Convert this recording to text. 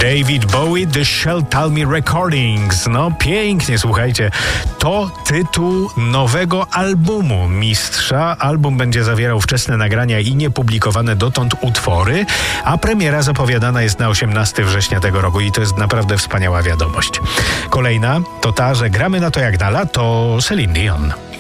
David Bowie, The Shall Tell Me Recordings. No pięknie, słuchajcie. To tytuł nowego albumu mistrza. Album będzie zawierał wczesne nagrania i niepublikowane dotąd utwory, a premiera zapowiadana jest na 18 września tego roku i to jest naprawdę wspaniała wiadomość. Kolejna to ta, że gramy na to jak na lato Celine Dion.